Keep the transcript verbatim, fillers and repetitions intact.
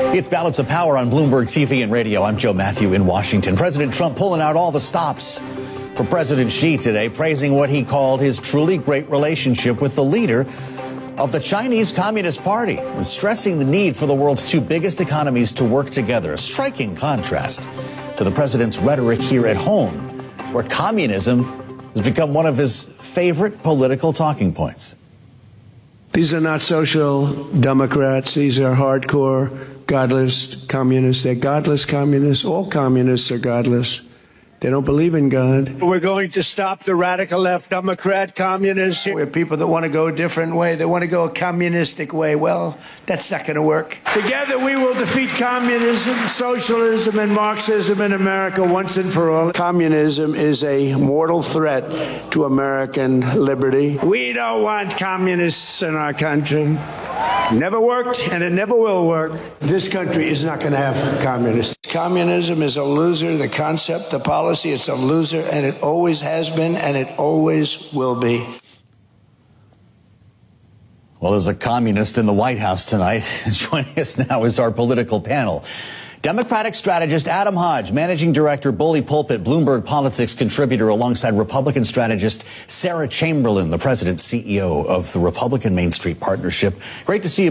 It's Balance of Power on Bloomberg T V and radio. I'm Joe Matthew in Washington. President Trump pulling out all the stops for President Xi today, praising what he called his truly great relationship with the leader of the Chinese Communist Party and stressing the need for the world's two biggest economies to work together. A striking contrast to the president's rhetoric here at home, where communism has become one of his favorite political talking points. These are not social democrats. These are hardcore, godless communists. They're godless communists. All communists are godless. They don't believe in God. We're going to stop the radical left, Democrat, communists. We're people that want to go a different way. They want to go a communistic way. Well, that's not going to work. Together we will defeat communism, socialism, and Marxism in America once and for all. Communism is a mortal threat to American liberty. We don't want communists in our country. Never worked, and it never will work. This country is not going to have communists. Communism is a loser. The concept, the policy, it's a loser, and it always has been, and it always will be. Well, there's a communist in the White House tonight. Joining us now is our political panel. Democratic strategist Adam Hodge, managing director, Bully Pulpit, Bloomberg Politics contributor, alongside Republican strategist Sarah Chamberlain, the president, C E O of the Republican Main Street Partnership. Great to see you.